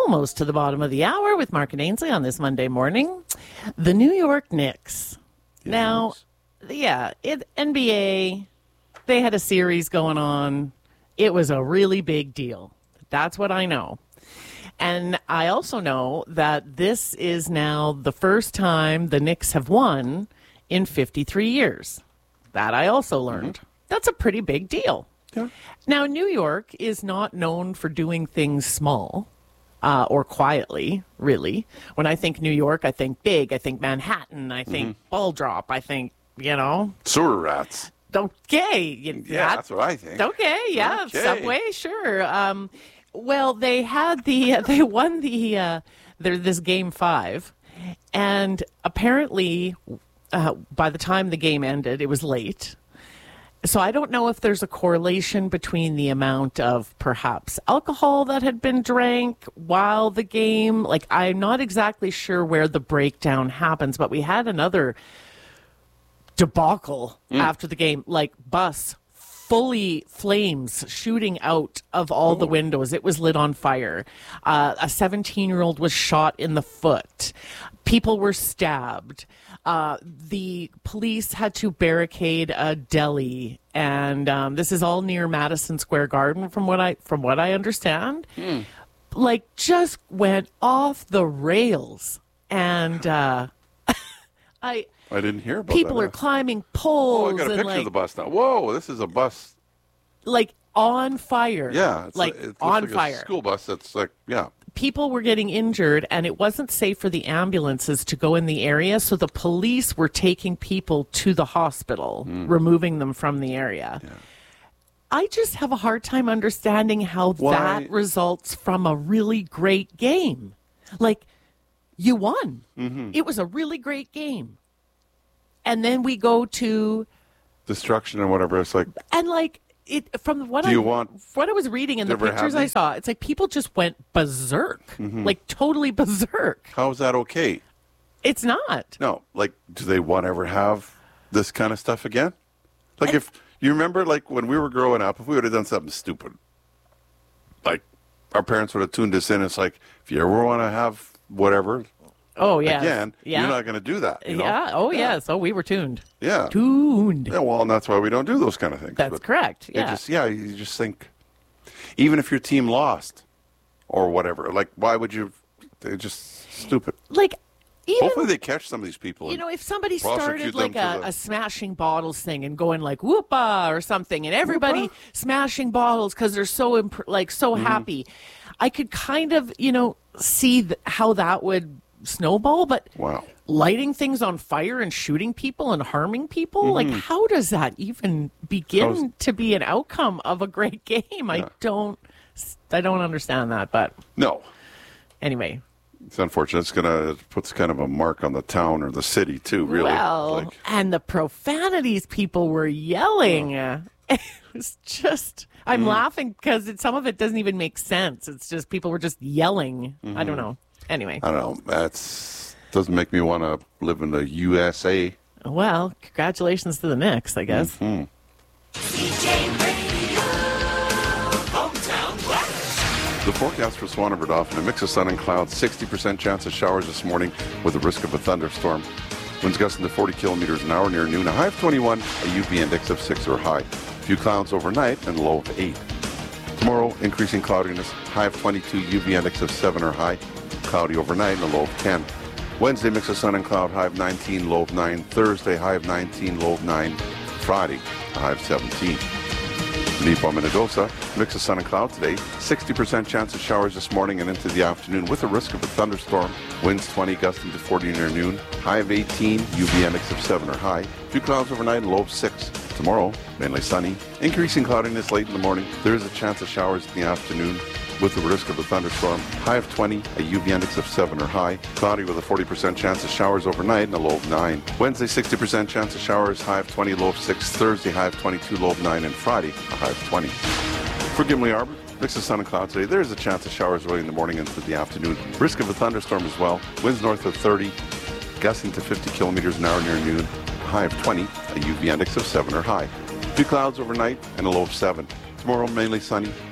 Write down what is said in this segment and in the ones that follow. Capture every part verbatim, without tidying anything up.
almost to the bottom of the hour with Mark and Ainsley on this Monday morning. The New York Knicks. Yes. Now, yeah, it, N B A, they had a series going on. It was a really big deal. That's what I know. And I also know that this is now the first time the Knicks have won in fifty-three years. That I also learned. Mm-hmm. That's a pretty big deal. Yeah. Now, New York is not known for doing things small uh, or quietly, really. When I think New York, I think big. I think Manhattan. I think mm-hmm. ball drop. I think, you know. Sewer rats. Okay. You, yeah, that, that's what I think. Okay, yeah. Okay. Subway, sure. Um, well, they had the, uh, they won the, uh, their, this game five. And apparently, uh, by the time the game ended, it was late. So I don't know if there's a correlation between the amount of perhaps alcohol that had been drank while the game, like I'm not exactly sure where the breakdown happens, but we had another debacle mm. after the game, like bus fully flames shooting out of all Ooh. the windows. It was lit on fire. Uh, a seventeen-year-old was shot in the foot. People were stabbed. Uh, the police had to barricade a deli, and um, this is all near Madison Square Garden, from what I from what I understand. Mm. Like, just went off the rails, and uh, I. I didn't hear about people that. People are climbing poles. Oh, I got a and picture like, of the bus now. Whoa, this is a bus. Like on fire. Yeah, it's like a, it looks on like fire. A school bus that's like, yeah. People were getting injured, and it wasn't safe for the ambulances to go in the area, so the police were taking people to the hospital, mm. removing them from the area. Yeah. I just have a hard time understanding how Why? that results from a really great game. Like, you won. Mm-hmm. It was a really great game. And then we go to destruction and whatever. It's like, and like, It, from what Do I you want, what I was reading and the pictures I saw, it's like people just went berserk, mm-hmm. like totally berserk. How is that okay? It's not. No, like, do they want to ever have this kind of stuff again? Like, and, if you remember, like when we were growing up, if we would have done something stupid, like our parents would have tuned us in. It's like, if you ever want to have whatever. Oh, yeah. Again, yeah. you're not going to do that. You know? Yeah. Oh, yeah. yes. Oh, we were tuned. Yeah. Tuned. Yeah, well, and that's why we don't do those kind of things. That's but correct. Yeah. Just, yeah, you just think, even if your team lost or whatever, like, why would you? They're just stupid. Like, even, hopefully they catch some of these people. You know, if somebody started like a, the... a smashing bottles thing and going like whoopah or something, and everybody whoopah? smashing bottles because they're so imp- like so mm-hmm. happy, I could kind of you know see th- how that would snowball. But wow. lighting things on fire and shooting people and harming people, mm-hmm. like how does that even begin How's... to be an outcome of a great game? Yeah. I don't, I don't understand that. But no. Anyway. It's unfortunate. It's gonna it puts kind of a mark on the town or the city too. Really. Well, like, and the profanities people were yelling. Oh. It was just. I'm mm. laughing because it, some of it doesn't even make sense. It's just people were just yelling. Mm-hmm. I don't know. Anyway. I don't know. That's doesn't make me want to live in the U S A. Well, congratulations to the Knicks, I guess. Mm-hmm. The forecast for Swan River Dauphin, a mix of sun and clouds, sixty percent chance of showers this morning with the risk of a thunderstorm. Winds gusting to forty kilometers an hour near noon, a high of twenty-one, a U V index of six or high. A few clouds overnight and a low of eight. Tomorrow, increasing cloudiness, high of twenty-two, U V index of seven or high. Cloudy overnight and a low of ten. Wednesday, mix of sun and cloud, high of nineteen, low of nine. Thursday, high of nineteen, low of nine. Friday, a high of seventeen. Nepo Minnedosa, mix of sun and cloud today. sixty percent chance of showers this morning and into the afternoon with a risk of a thunderstorm. Winds twenty, gusting to forty near noon. High of eighteen, U V index of seven or high. Few clouds overnight and low of six. Tomorrow, mainly sunny. Increasing cloudiness late in the morning. There is a chance of showers in the afternoon with the risk of a thunderstorm. High of twenty, a U V index of seven or high. Cloudy with a forty percent chance of showers overnight and a low of nine. Wednesday, sixty percent chance of showers, high of twenty, low of six. Thursday, high of twenty-two, low of nine. And Friday, a high of twenty. For Gimli Arbor, mix of sun and cloud today. There is a chance of showers early in the morning and into the afternoon. Risk of a thunderstorm as well. Winds north of thirty, gusting to fifty kilometers an hour near noon. High of twenty, a U V index of seven or high. Few clouds overnight and a low of seven. Tomorrow, mainly sunny.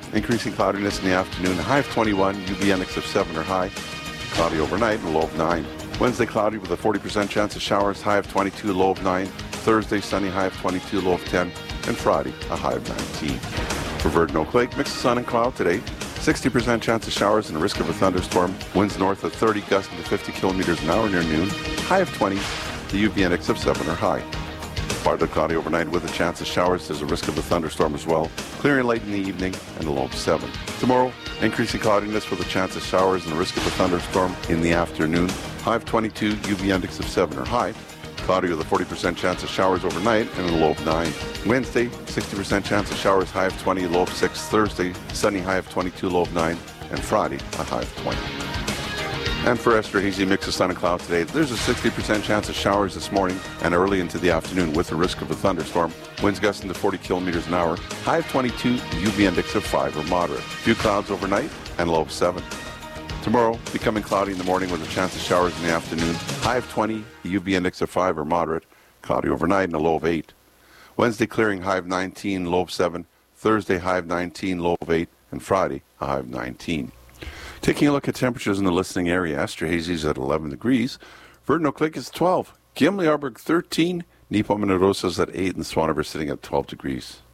increasing cloudiness in the afternoon, a high of twenty-one, U V index of seven or high. Cloudy overnight and a low of nine. Wednesday, cloudy with a forty percent chance of showers, high of twenty-two, low of nine. Thursday, sunny, high of twenty-two, low of ten. And Friday, a high of nineteen. For Verdon Oak Lake, mix of sun and cloud today. sixty percent chance of showers and a risk of a thunderstorm. Winds north of thirty, gusting to fifty kilometers an hour near noon. High of twenty. The U V index of seven or high. Partly cloudy overnight with a chance of showers. There's a risk of a thunderstorm as well. Clearing late in the evening and a low of seven. Tomorrow, increasing cloudiness with a chance of showers and a risk of a thunderstorm in the afternoon. High of twenty-two, U V index of seven or high. Cloudy with a forty percent chance of showers overnight and a low of nine. Wednesday, sixty percent chance of showers, high of twenty, low of six. Thursday, sunny, high of twenty-two, low of nine. And Friday, a high of twenty. And for Esterhazy, mix of sun and cloud today. There's a sixty percent chance of showers this morning and early into the afternoon with the risk of a thunderstorm. Winds gusting to forty kilometers an hour. High of twenty-two, U V index of five or moderate. Few clouds overnight and low of seven. Tomorrow, becoming cloudy in the morning with a chance of showers in the afternoon. High of twenty, U V index of five or moderate. Cloudy overnight and a low of eight. Wednesday, clearing, high of nineteen, low of seven. Thursday, high of nineteen, low of eight. And Friday, a high of nineteen. Taking a look at temperatures in the listening area, Esterhazy's at eleven degrees. Verdon Oak Lake is twelve. Gimli Arborg thirteen. Neepo Minnedosa's at eight. And Swan River sitting at twelve degrees.